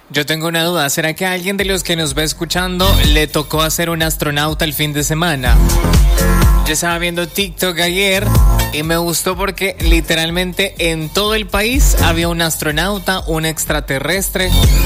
Yo tengo una duda, ¿será que a alguien de los que nos va escuchando le tocó hacer un astronauta el fin de semana? Yo estaba viendo TikTok ayer y me gustó porque literalmente en todo el país había un astronauta, un extraterrestre.